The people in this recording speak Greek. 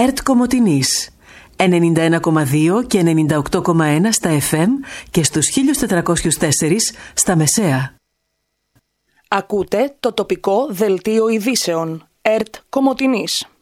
ΕΡΤ Κομοτηνής 91,2 και 98,1 στα FM και στους 1404 στα μεσαία. Ακούτε το τοπικό δελτίο ειδήσεων ΕΡΤ Κομοτηνής.